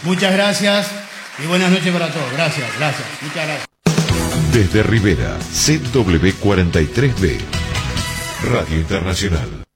Muchas gracias y buenas noches para todos. Gracias. Muchas gracias. Desde Rivera, CW43B, Radio Internacional.